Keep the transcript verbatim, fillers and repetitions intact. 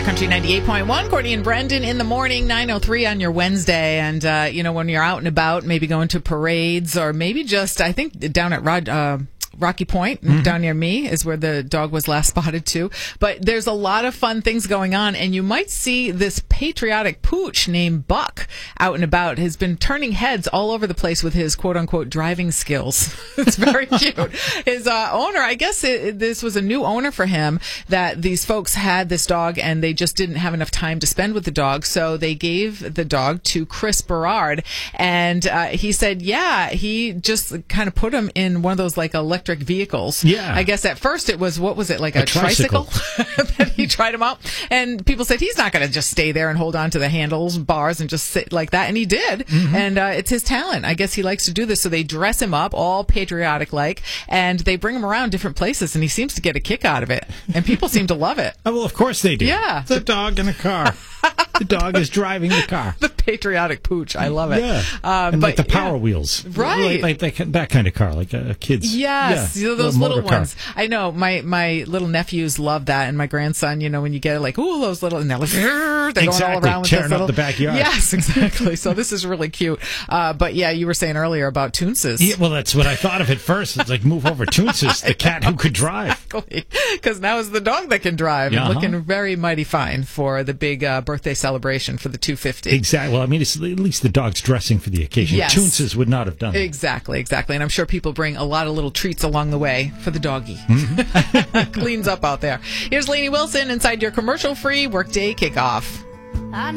Cat Country ninety-eight point one. Courtney and Brendan in the morning, nine oh three on your Wednesday. And, uh, you know, when you're out and about, maybe going to parades or maybe just, I think, down at Rod... Uh, Rocky Point, mm-hmm. down near me, is where the dog was last spotted too. But there's a lot of fun things going on, and you might see this patriotic pooch named Buck out and about. Has been turning heads all over the place with his quote-unquote driving skills. It's very cute. His uh, owner, I guess it, it, this was a new owner for him, that these folks had this dog, and they just didn't have enough time to spend with the dog, so they gave the dog to Chris Berard, and uh, he said, yeah, he just kind of put him in one of those like electric electric vehicles. Yeah. I guess at first it was, what was it, like a, a tricycle, tricycle? That he tried him out. And people said he's not going to just stay there and hold on to the handles, bars, and just sit like that. And he did. Mm-hmm. And uh, it's his talent. I guess he likes to do this. So they dress him up, all patriotic-like, and they bring him around different places, and he seems to get a kick out of it. And people seem to love it. Oh, well, of course they do. Yeah. It's a dog in a car. The dog is driving the car. The patriotic pooch. I love it. Yeah. Uh, and but, like the Power yeah. Wheels. Right. Like, like that, that kind of car, like a, a kid's. Yes. Yeah, You know, those little, little ones. Car. I know. My my little nephews love that. And my grandson, you know, when you get it, like, ooh, those little, and they're like, they're exactly. going all around with tearing this little. up the backyard. Yes, exactly. So this is really cute. Uh, but yeah, you were saying earlier about Toonces. Yeah, well, that's what I thought of at first. It's like, move over Toonces, the cat who could drive. Exactly. Because now it's the dog that can drive. Yeah, and looking uh-huh. very mighty fine for the big uh, birthday celebration for the two fifty. Exactly. Well, I mean, it's, at least the dog's dressing for the occasion. Yes. Toonces would not have done that. Exactly, exactly. And I'm sure people bring a lot of little treats along the way for the doggy. Mm-hmm. Cleans up out there. Here's Lainey Wilson inside your commercial-free Workday Kickoff.